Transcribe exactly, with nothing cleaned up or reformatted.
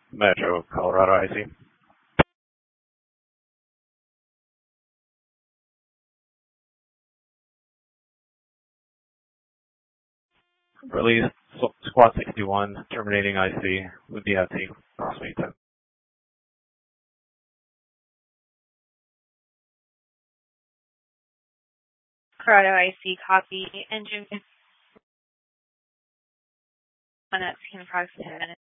Metro, Colorado I C. Release Squad sixty-one, terminating I C with D F T. Approximately ten. Colorado I C, copy. Engine on that scan approximately ten minutes.